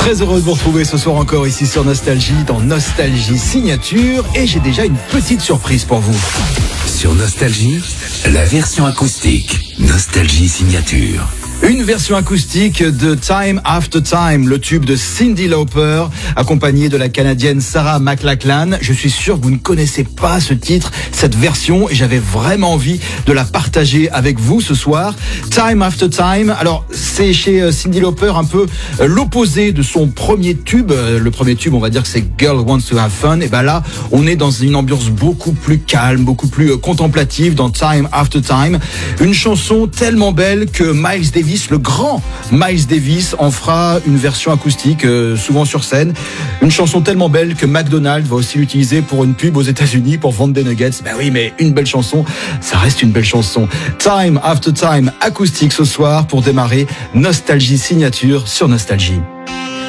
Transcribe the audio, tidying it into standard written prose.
Très heureux de vous retrouver ce soir encore ici sur Nostalgie, dans Nostalgie Signature. Et j'ai déjà une petite surprise pour vous. Sur Nostalgie, la version acoustique. Nostalgie Signature. Une version acoustique de Time After Time, le tube de Cyndi Lauper, accompagné de la Canadienne Sarah McLachlan. Je suis sûr que vous ne connaissez pas ce titre, cette version, et j'avais vraiment envie de la partager avec vous ce soir. Time After Time, alors c'est chez Cyndi Lauper un peu l'opposé de son premier tube. Le premier tube, on va dire que c'est Girl Wants to Have Fun. Et ben là, on est dans une ambiance beaucoup plus calme, beaucoup plus contemplative dans Time After Time. Une chanson tellement belle que Miles Davis, le grand Miles Davis, en fera une version acoustique, souvent sur scène. Une chanson tellement belle que McDonald's va aussi l'utiliser pour une pub aux États-Unis pour vendre des nuggets. Ben oui, mais une belle chanson, ça reste une belle chanson. Time After Time acoustique ce soir pour démarrer Nostalgie Signature sur Nostalgie.